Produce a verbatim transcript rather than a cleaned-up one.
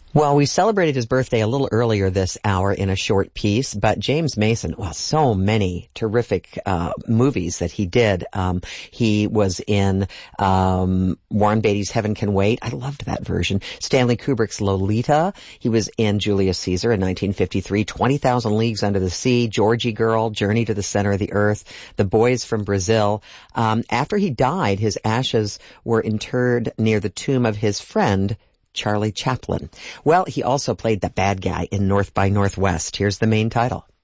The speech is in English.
Well, we celebrated his birthday a little earlier this hour in a short piece, but James Mason, well, so many terrific uh movies that he did. Um he was in um Warren Beatty's Heaven Can Wait. I loved that version. Stanley Kubrick's Lolita. He was in Julius Caesar in nineteen fifty-three, twenty thousand Leagues Under the Sea, Georgie Girl, Journey to the Center of the Earth, The Boys from Brazil. Um after he died, his ashes were interred near the tomb of his friend Charlie Chaplin. Well, he also played the bad guy in North by Northwest. Here's the main title.